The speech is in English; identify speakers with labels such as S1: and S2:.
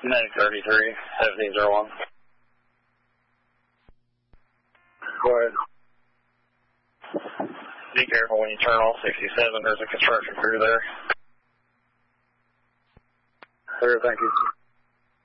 S1: Medic 33, 1701.
S2: Go ahead.
S1: Be careful when you turn off 67. There's a construction crew there.
S2: Clear, thank you.